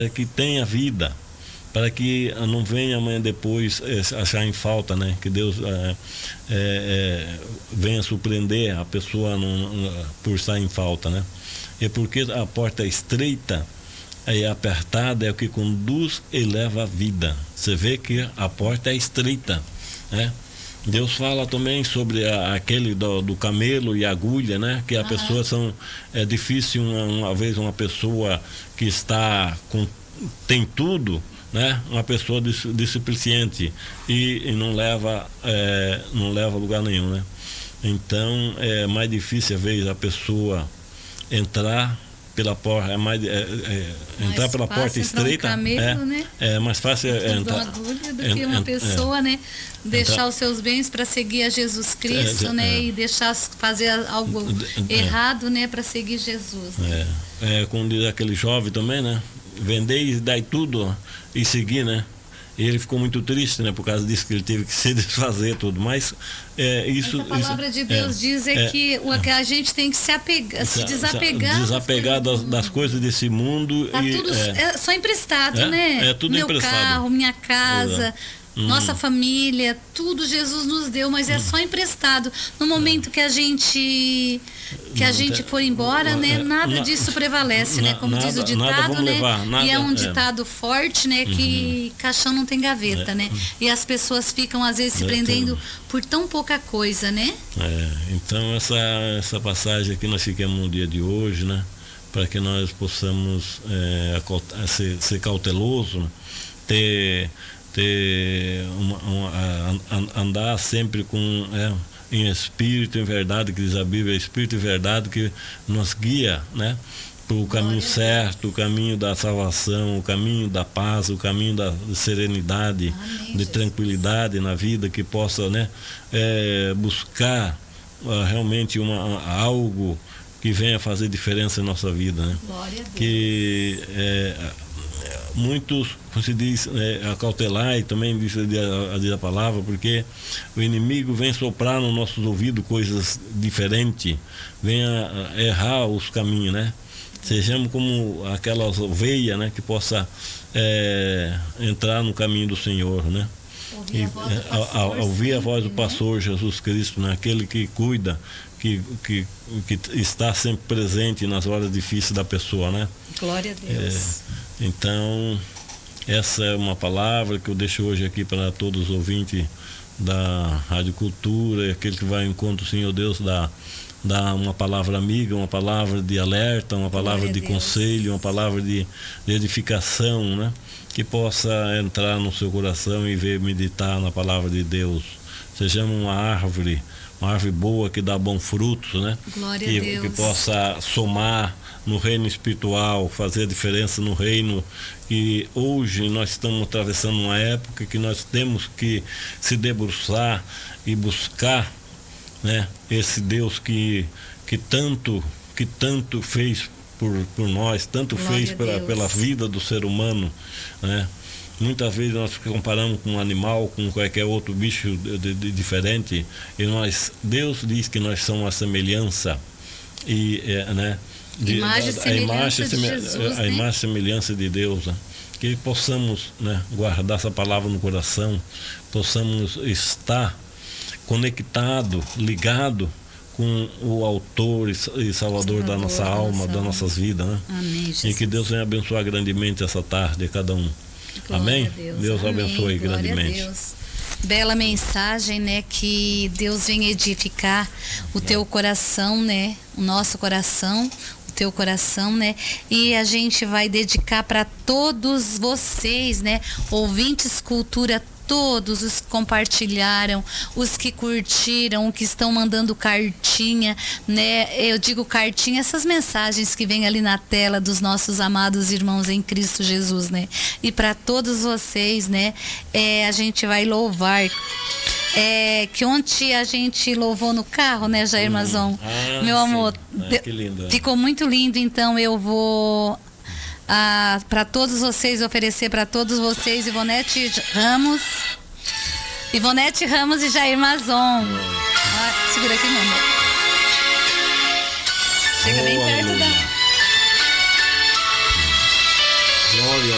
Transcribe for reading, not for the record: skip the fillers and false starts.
que tenha vida, para que não venha amanhã depois achar em falta, né? Que Deus venha surpreender a pessoa por estar em falta, né? E porque a porta é estreita e apertada é o que conduz e leva à vida. Você vê que a porta é estreita, né? Deus fala também sobre aquele do camelo e agulha, né? Que a pessoa é difícil uma vez uma pessoa que tem tudo, né? Uma pessoa displicente e não leva a lugar nenhum, né? Então é mais difícil às vezes a pessoa entrar pela porta, entrar pela porta estreita, camelo, né? É mais fácil entrar do que uma pessoa, né? Deixar os seus bens para seguir a Jesus Cristo, né? E deixar fazer algo errado, né? Para seguir Jesus, né? Como diz aquele jovem também, né? Vender e dar tudo e seguir, né? E ele ficou muito triste, né? Por causa disso que ele teve que se desfazer tudo. Mas a palavra de Deus diz que a gente tem que se desapegar. Desapegar das coisas desse mundo. Tá tudo só emprestado, né? É tudo Meu emprestado. Carro, minha casa. Nossa família, tudo Jesus nos deu, mas é só emprestado. No momento que a gente for embora, né, nada disso prevalece, né? Como diz o ditado, né? E é um ditado forte, né? Que caixão não tem gaveta, né? E as pessoas ficam às vezes se prendendo por tão pouca coisa, né? Então essa passagem aqui nós ficamos no dia de hoje, né? Para que nós possamos ser cauteloso, andar sempre em espírito, em verdade, que diz a Bíblia, espírito e verdade que nos guia, né? Para o caminho certo, o caminho da salvação, o caminho da paz, o caminho da serenidade, de tranquilidade na vida, que possa, né? Buscar realmente algo que venha fazer diferença em nossa vida, né? Glória a Deus. Que muitos, como se diz, acautelar, e também diz a palavra, porque o inimigo vem soprar nos nossos ouvidos coisas diferentes, vem errar os caminhos, né? Sejamos como aquelas ovelhas, né? Que possa entrar no caminho do Senhor, né? Ouvir a voz do pastor Jesus Cristo, né? Aquele que cuida, que está sempre presente nas horas difíceis da pessoa, né? Glória a Deus. Então, essa é uma palavra que eu deixo hoje aqui para todos os ouvintes da Rádio Cultura, aquele que vai ao encontro do Senhor Deus, dá uma palavra amiga, uma palavra de alerta, uma palavra de conselho, uma palavra de edificação, né? Que possa entrar no seu coração e meditar na palavra de Deus. Sejamos uma árvore boa que dá bons frutos, né? Glória a Deus. Que possa somar no reino espiritual, fazer a diferença no reino. E hoje nós estamos atravessando uma época que nós temos que se debruçar e buscar, né? Esse Deus que tanto fez por nós, tanto fez pela vida do ser humano, né? Muitas vezes nós comparamos com um animal, com qualquer outro bicho diferente, e Deus diz que nós somos a semelhança né? A imagem e semelhança de Deus, né? Que possamos, né, guardar essa palavra no coração, possamos estar conectado, ligado com o autor e salvador da nossa alma, das nossas vidas, né? Amém, Jesus. E que Deus venha abençoar grandemente essa tarde, cada um. Glória Amém? A Deus. Deus Amém. abençoe grandemente. A Deus. Bela mensagem, né? Que Deus venha edificar o teu coração, né? O nosso coração, o teu coração, né? E a gente vai dedicar para todos vocês, né? Ouvintes Cultura, todos os que compartilharam, os que curtiram, os que estão mandando cartinha, né? Eu digo cartinha, essas mensagens que vêm ali na tela dos nossos amados irmãos em Cristo Jesus, né? E para todos vocês, né? A gente vai louvar. Que ontem a gente louvou no carro, né, Jair Mazon? Meu amor, que lindo. Ficou muito lindo, então eu vou para todos vocês, oferecer para todos vocês Ivonete Ramos e Jair Mazon. Segura aqui, meu amor. Chega bem perto da... Glória